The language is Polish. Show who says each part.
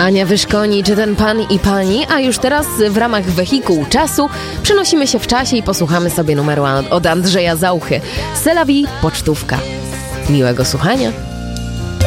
Speaker 1: Ania Wyszkoni, czy ten pan i pani, a już teraz w ramach wehikułu czasu przenosimy się w czasie i posłuchamy sobie numeru od Andrzeja Zauchy. C'est la vie, pocztówka. Miłego słuchania.